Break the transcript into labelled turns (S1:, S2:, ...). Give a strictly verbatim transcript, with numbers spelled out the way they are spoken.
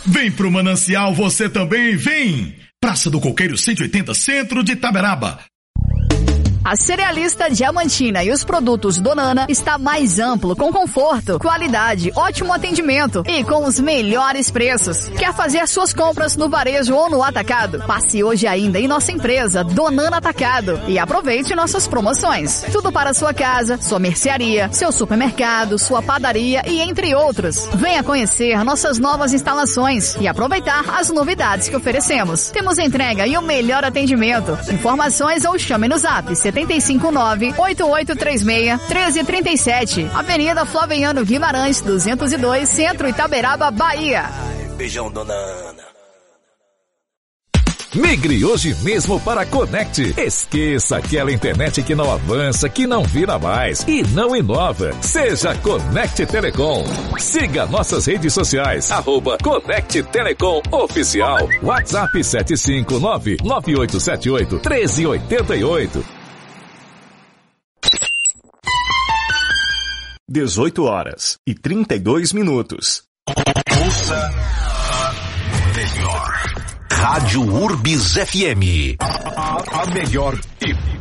S1: Vem pro Manancial, você também vem! Praça do Coqueiro cento e oitenta, centro de Itaberaba.
S2: A Cerealista Diamantina e os produtos Donana está mais amplo, com conforto, qualidade, ótimo atendimento e com os melhores preços. Quer fazer suas compras no varejo ou no atacado? Passe hoje ainda em nossa empresa Donana Atacado e aproveite nossas promoções. Tudo para sua casa, sua mercearia, seu supermercado, sua padaria e entre outros. Venha conhecer nossas novas instalações e aproveitar as novidades que oferecemos. Temos entrega e o melhor atendimento. Informações ou chame no zap setenta e cinco nove, oito oito três seis, um três três sete. Avenida Flaviano Guimarães, duzentos e dois, Centro Itaberaba, Bahia.
S3: Beijão, dona Ana.
S4: Migre hoje mesmo para a Conect. Esqueça aquela internet que não avança, que não vira mais e não inova. Seja Conect Telecom. Siga nossas redes sociais, arroba Conect Telecom Oficial. WhatsApp sete cinco nove, nove oito sete oito, um três oito oito.
S5: dezoito horas e trinta e dois minutos.
S3: Ouça a melhor. Rádio Urbis F M.
S6: A, a, a melhor e